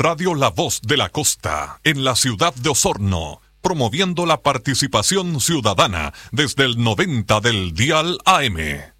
Radio La Voz de la Costa, en la ciudad de Osorno, promoviendo la participación ciudadana desde el 90 del Dial AM.